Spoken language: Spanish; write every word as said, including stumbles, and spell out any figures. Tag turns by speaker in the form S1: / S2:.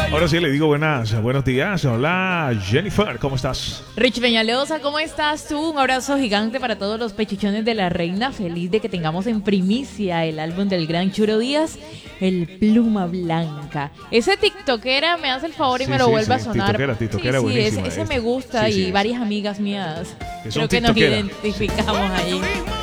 S1: Ahora sí le digo buenas, buenos días. Hola, Jennifer, ¿cómo estás?
S2: Rich Peñalosa, ¿cómo estás tú? Un abrazo gigante para todos los pechichones de la reina. Feliz de que tengamos en primicia el álbum del gran Churo Díaz, El Pluma Blanca. Ese tiktokera me hace el favor y
S1: Sí,
S2: me lo
S1: sí,
S2: vuelve
S1: sí,
S2: a sonar.
S1: tiktokera, tiktokera,
S2: sí, sí,
S1: buenísima
S2: ese, ese
S1: esta.
S2: me gusta
S1: Sí, sí,
S2: y
S1: esta.
S2: varias amigas mías.
S1: Que son
S2: Creo que nos
S1: tiktokeras.
S2: identificamos ahí.